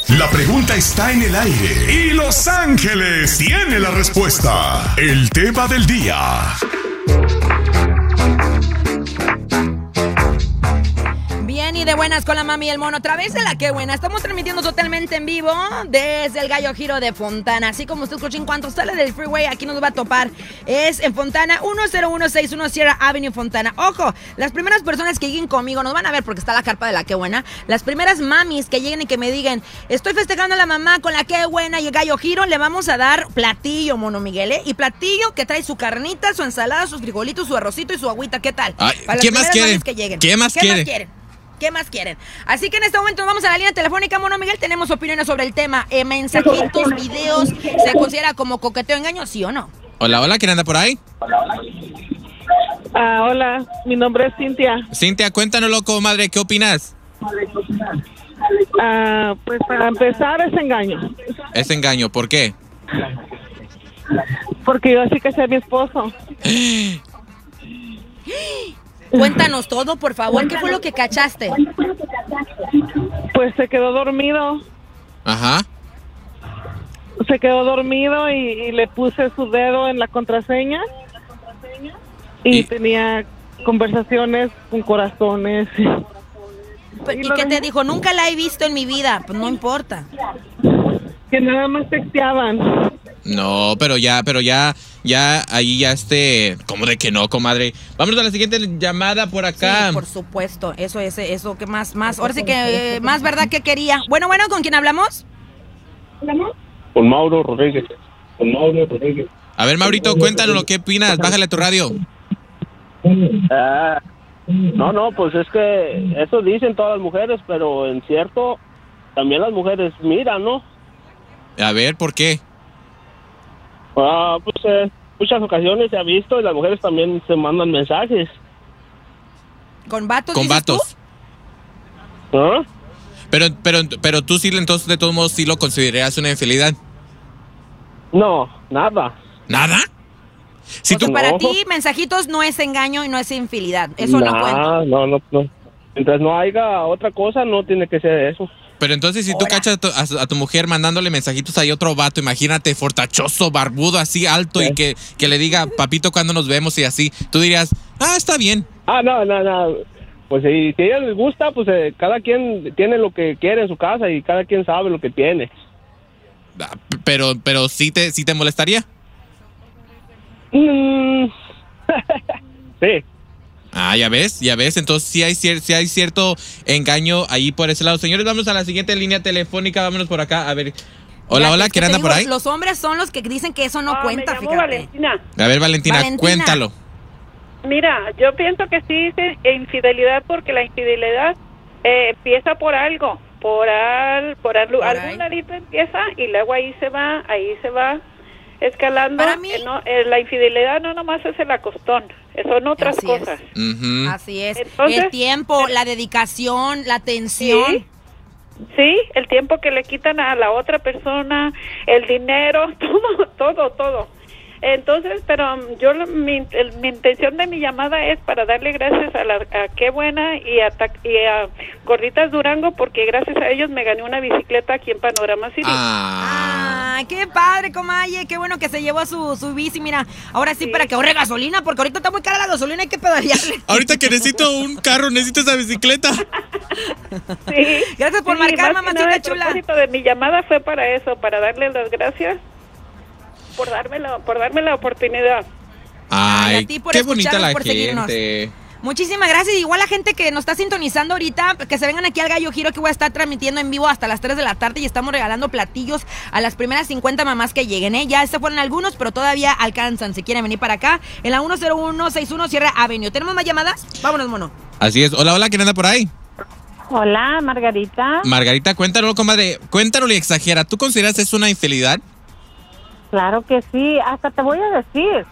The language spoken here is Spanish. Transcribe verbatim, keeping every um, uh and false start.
La pregunta está en el aire y Los Ángeles tiene la respuesta. El tema del día. Bien, y de buenas con la mami y el mono, otra vez de la que buena. Estamos transmitiendo totalmente en vivo desde el Gallo Giro de Fontana. Así como usted escucha, en cuanto sale del freeway, aquí nos va a topar. Es en Fontana, uno cero uno seis uno Sierra Avenue, Fontana. Ojo, las primeras personas que lleguen conmigo nos van a ver porque está la carpa de la que buena. Las primeras mamis que lleguen y que me digan, estoy festejando a la mamá con la que buena y el Gallo Giro, le vamos a dar platillo, mono Miguel, ¿eh? Y platillo que trae su carnita, su ensalada, sus frijolitos, su arrocito y su agüita. ¿Qué tal? Ay, ¿qué más quieren? Que lleguen. ¿Qué más ¿Qué quieren? más quieren? ¿Qué más quieren? Así que en este momento vamos a la línea telefónica, mono Miguel. Tenemos opiniones sobre el tema. Eh, mensajitos, videos, ¿se considera como coqueteo, engaño, sí o no? Hola, hola, ¿quién anda por ahí? Ah, hola, mi nombre es Cintia. Cintia, cuéntanos, loco, madre, ¿qué opinas? Ah, pues para empezar es engaño. Es engaño, ¿por qué? Porque yo así que sea mi esposo. Cuéntanos todo, por favor. ¿Qué fue lo que cachaste? Pues se quedó dormido. Ajá. Se quedó dormido y, y le puse su dedo en la contraseña. Y, y tenía conversaciones con corazones. ¿Y, ¿Y qué te dijo? Nunca la he visto en mi vida. Pues no importa. Que nada más texteaban. No, pero ya, pero ya, ya, ahí ya este, ¿cómo de que no, comadre? Vámonos a la siguiente llamada por acá. Sí, por supuesto, eso es, eso que más, más, ahora sí que, eh, más verdad que quería. Bueno, bueno, ¿con quién hablamos? Con Mauro Rodríguez. Con Mauro Rodríguez. A ver, Maurito, cuéntanos lo que opinas, bájale a tu radio. Ah, no, no, pues es que eso dicen todas las mujeres, pero en cierto, también las mujeres miran, ¿no? A ver, ¿por qué? Ah, pues eh, muchas ocasiones se ha visto y las mujeres también se mandan mensajes. ¿Con vatos? Con vatos. Tú? ¿Ah? Pero, pero, pero tú sí, entonces, de todos modos, sí lo considerarías una infidelidad. No, nada. ¿Nada? Si o sea, tú... para No. ti, mensajitos no es engaño y no es infidelidad. Eso no, Nah, cuenta. No, no, no. Mientras no haya otra cosa, no tiene que ser eso. Pero entonces, si tú Ahora. cachas a tu, a, a tu mujer mandándole mensajitos a otro vato, imagínate, fortachoso, barbudo, así alto, Sí. y que, que le diga, papito, cuando nos vemos y así, tú dirías, ah, está bien. Ah, no, no, no. Pues si, si a ella les gusta, pues eh, cada quien tiene lo que quiere en su casa y cada quien sabe lo que tiene. Ah, Pero, pero sí te, sí te molestaría. Mm. Sí. Ah, ya ves, ya ves, entonces sí hay, cier- sí hay cierto engaño ahí por ese lado. Señores, vamos a la siguiente línea telefónica, vámonos por acá, a ver. Hola, Ya, hola, es que ¿quién te anda por digo, ahí? Los hombres son los que dicen que eso no Ah, cuenta, me llamo fíjate. Valentina. A ver, Valentina, Valentina. cuéntalo. Mira, yo pienso que sí dice infidelidad porque la infidelidad eh, empieza por algo, por al, por, al- Por algún ahí. ladito empieza y luego ahí se va, ahí se va escalando. Para mí- Eh, no, eh, la infidelidad no nomás es el acostón, son otras Así es. cosas. Ujú. Así es. Entonces- el tiempo, la dedicación, la atención. Sí. Sí, el tiempo que le quitan a la otra persona, el dinero, todo, todo, todo. Entonces, pero um, yo lo- mi, el- mi intención de mi llamada es para darle gracias a la a Qué Buena y a, Ta- y a Gorditas Durango porque gracias a ellos me gané una bicicleta aquí en Panorama City. Ah. Ay, qué padre, comaye, qué bueno que se llevó su, su bici, mira, ahora sí, Sí. para que ahorre gasolina, porque ahorita está muy cara la gasolina, hay que pedalearle. Ahorita que necesito un carro, necesito esa bicicleta. Sí. Gracias por Sí, marcar, más que mamacita nada, el chula. propósito de mi llamada fue para eso, para darle las gracias por darme la, por darme la oportunidad. Ay, Ay, a ti por qué bonita escucharnos, la por seguirnos. gente. Muchísimas gracias, igual la gente que nos está sintonizando ahorita, que se vengan aquí al Gallo Giro que voy a estar transmitiendo en vivo hasta las tres de la tarde y estamos regalando platillos a las primeras cincuenta mamás que lleguen, ¿eh? Ya se fueron algunos, pero todavía alcanzan, si quieren venir para acá, en la uno cero uno seis uno Sierra Avenue. ¿Tenemos más llamadas? Vámonos, mono. Así es. Hola, hola, ¿quién anda por ahí? Hola, Margarita. Margarita, cuéntanos, comadre. Cuéntanos y exagera. ¿Tú consideras eso una infidelidad? Claro que sí, hasta te voy a decir,